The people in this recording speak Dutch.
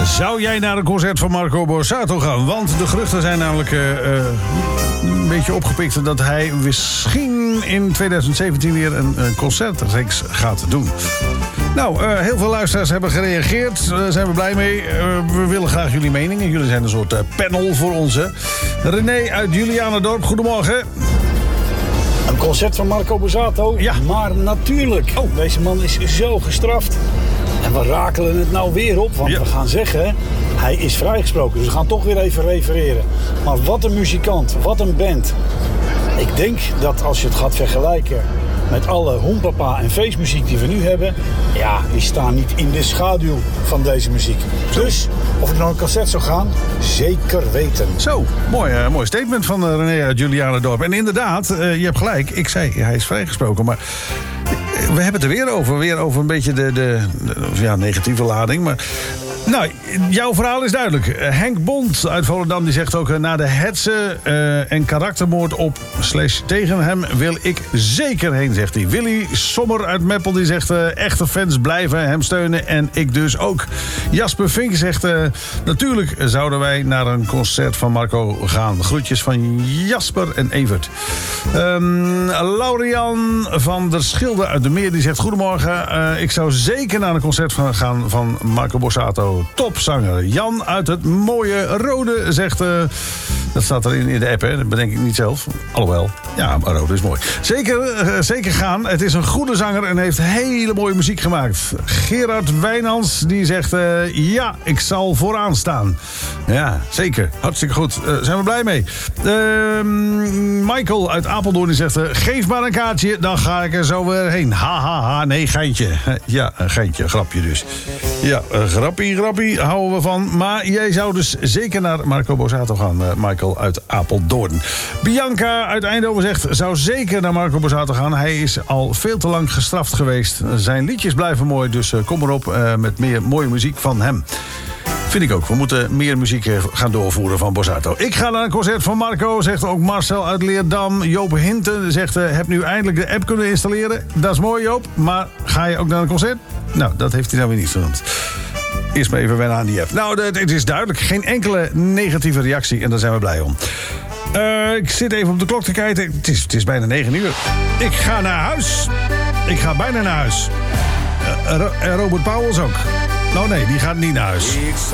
Zou jij naar een concert van Marco Borsato gaan? Want de geruchten zijn namelijk een beetje opgepikt dat hij misschien in 2017 weer een concertreeks gaat doen. Nou, heel veel luisteraars hebben gereageerd. Daar zijn we blij mee. We willen graag jullie meningen. Jullie zijn een soort panel voor ons. Hè? René uit Julianendorp, goedemorgen. Een concert van Marco Borsato? Ja. Maar natuurlijk. Oh. Deze man is zo gestraft. En we rakelen het nou weer op. Want we gaan zeggen, hij is vrijgesproken. Dus we gaan toch weer even refereren. Maar wat een muzikant. Wat een band. Ik denk dat als je het gaat vergelijken met alle hoempapa en feestmuziek die we nu hebben, ja, die staan niet in de schaduw van deze muziek. Dus, of ik naar een concert zou gaan, zeker weten. Zo, mooi statement van René uit Julianendorp. En inderdaad, je hebt gelijk. Ik zei, hij is vrijgesproken, maar we hebben het er weer over een beetje de negatieve lading. Maar nou, jouw verhaal is duidelijk. Henk Bond uit Volendam die zegt ook, na de hetze en karaktermoord op / tegen hem wil ik zeker heen, zegt hij. Willy Sommer uit Meppel die zegt, echte fans blijven hem steunen en ik dus ook. Jasper Vink zegt, natuurlijk zouden wij naar een concert van Marco gaan. Groetjes van Jasper en Evert. Laurian van der Schilde uit de Meer die zegt, goedemorgen, ik zou zeker naar een concert gaan van Marco Borsato. Topzanger. Jan uit het mooie Rode zegt, dat staat er in de app, hè? Dat bedenk ik niet zelf. Alhoewel, ja, maar Rode is mooi. Zeker gaan. Het is een goede zanger en heeft hele mooie muziek gemaakt. Gerard Wijnands die zegt, ja, ik zal vooraan staan. Ja, zeker. Hartstikke goed. Zijn we blij mee. Michael uit Apeldoorn die zegt, geef maar een kaartje, dan ga ik er zo weer heen. Ha, nee, geintje. Ja, een geintje, grapje dus. Ja, grappie, houden we van. Maar jij zou dus zeker naar Marco Borsato gaan, Michael uit Apeldoorn. Bianca uit Eindhoven zegt, zou zeker naar Marco Borsato gaan. Hij is al veel te lang gestraft geweest. Zijn liedjes blijven mooi, dus kom erop met meer mooie muziek van hem. Vind ik ook. We moeten meer muziek gaan doorvoeren van Borsato. Ik ga naar een concert van Marco, zegt ook Marcel uit Leerdam. Joop Hinten zegt, heb nu eindelijk de app kunnen installeren. Dat is mooi, Joop. Maar ga je ook naar een concert? Nou, dat heeft hij nou weer niet genoemd. Eerst maar even wennen aan die app. Nou, het is duidelijk. Geen enkele negatieve reactie. En daar zijn we blij om. Ik zit even op de klok te kijken. Het is bijna 9 uur. Ik ga naar huis. Ik ga bijna naar huis. Robert Pauwels ook. Nou nee, die gaat niet naar huis.